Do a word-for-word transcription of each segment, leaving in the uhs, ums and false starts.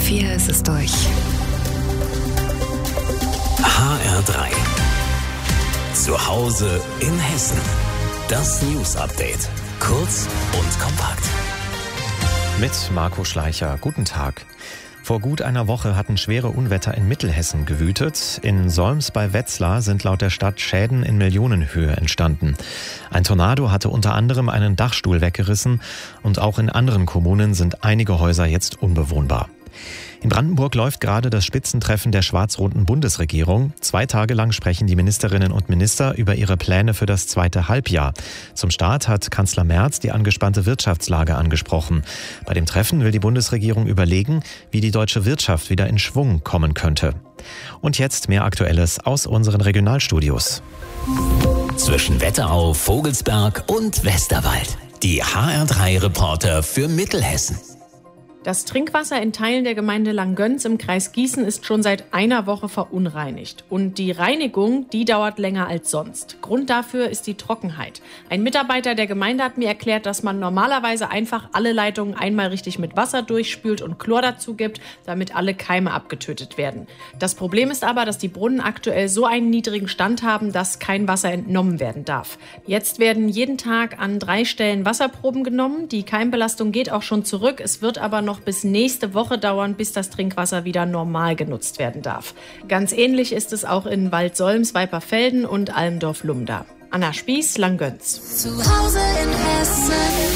vier ist es durch. H R drei. Zu Hause in Hessen. Das News Update. Kurz und kompakt. Mit Marco Schleicher. Guten Tag. Vor gut einer Woche hatten schwere Unwetter in Mittelhessen gewütet. In Solms bei Wetzlar sind laut der Stadt Schäden in Millionenhöhe entstanden. Ein Tornado hatte unter anderem einen Dachstuhl weggerissen und auch in anderen Kommunen sind einige Häuser jetzt unbewohnbar. In Brandenburg läuft gerade das Spitzentreffen der schwarz-roten Bundesregierung. Zwei Tage lang sprechen die Ministerinnen und Minister über ihre Pläne für das zweite Halbjahr. Zum Start hat Kanzler Merz die angespannte Wirtschaftslage angesprochen. Bei dem Treffen will die Bundesregierung überlegen, wie die deutsche Wirtschaft wieder in Schwung kommen könnte. Und jetzt mehr Aktuelles aus unseren Regionalstudios. Zwischen Wetterau, Vogelsberg und Westerwald. Die H R drei Reporter für Mittelhessen. Das Trinkwasser in Teilen der Gemeinde Langgöns im Kreis Gießen ist schon seit einer Woche verunreinigt. Und die Reinigung, die dauert länger als sonst. Grund dafür ist die Trockenheit. Ein Mitarbeiter der Gemeinde hat mir erklärt, dass man normalerweise einfach alle Leitungen einmal richtig mit Wasser durchspült und Chlor dazu gibt, damit alle Keime abgetötet werden. Das Problem ist aber, dass die Brunnen aktuell so einen niedrigen Stand haben, dass kein Wasser entnommen werden darf. Jetzt werden jeden Tag an drei Stellen Wasserproben genommen. Die Keimbelastung geht auch schon zurück. Es wird aber noch bis nächste Woche dauern, bis das Trinkwasser wieder normal genutzt werden darf. Ganz ähnlich ist es auch in Waldsolms, Weiperfelden und Almdorf-Lumda. Anna Spieß, Langgöns. Zu Hause in Hessen.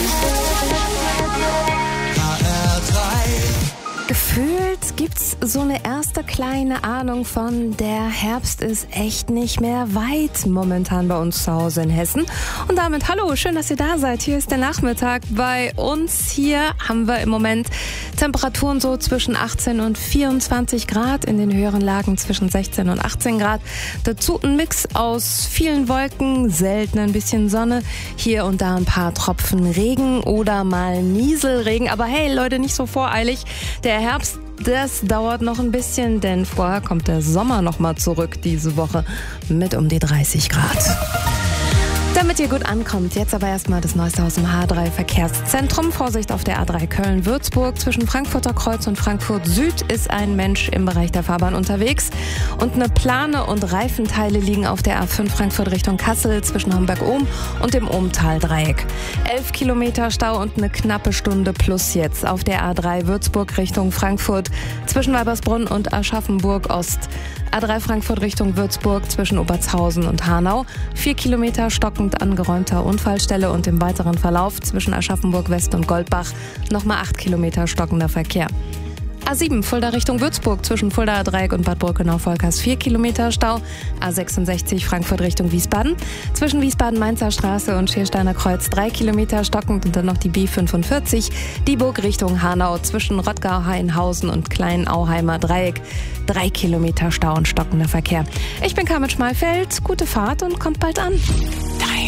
H R drei. Gefühlt gibt's so eine erste kleine Ahnung von, der Herbst ist echt nicht mehr weit momentan bei uns zu Hause in Hessen. Und damit hallo, schön, dass ihr da seid. Hier ist der Nachmittag. Bei uns hier haben wir im Moment Temperaturen so zwischen achtzehn und vierundzwanzig Grad, in den höheren Lagen zwischen sechzehn und achtzehn Grad. Dazu ein Mix aus vielen Wolken, selten ein bisschen Sonne, hier und da ein paar Tropfen Regen oder mal Nieselregen. Aber hey Leute, nicht so voreilig. Der Herbst, das dauert noch ein bisschen, denn vorher kommt der Sommer noch mal zurück diese Woche mit um die dreißig Grad. Damit ihr gut ankommt, jetzt aber erstmal das Neueste aus dem H drei Verkehrszentrum. Vorsicht auf der A drei Köln-Würzburg. Zwischen Frankfurter Kreuz und Frankfurt Süd ist ein Mensch im Bereich der Fahrbahn unterwegs. Und eine Plane und Reifenteile liegen auf der A fünf Frankfurt Richtung Kassel zwischen Homberg-Ohm und dem Ohmtal-Dreieck. Elf Kilometer Stau und eine knappe Stunde plus jetzt auf der A drei Würzburg Richtung Frankfurt zwischen Weibersbrunn und Aschaffenburg-Ost. A drei Frankfurt Richtung Würzburg zwischen Obertshausen und Hanau. Vier Kilometer stockend angeräumter Unfallstelle und im weiteren Verlauf zwischen Aschaffenburg West und Goldbach nochmal acht Kilometer stockender Verkehr. A sieben Fulda Richtung Würzburg zwischen Fuldaer Dreieck und Bad Brückenau-Volkers vier Kilometer Stau. A sechsundsechzig Frankfurt Richtung Wiesbaden zwischen Wiesbaden-Mainzer Straße und Schiersteiner Kreuz drei Kilometer stockend und dann noch die B fünfundvierzig Dieburg Richtung Hanau zwischen Rottgau-Hainhausen und Klein-Auheimer Dreieck drei Kilometer Stau und stockender Verkehr. Ich bin Carmen Schmalfeld, gute Fahrt und kommt bald an. Dein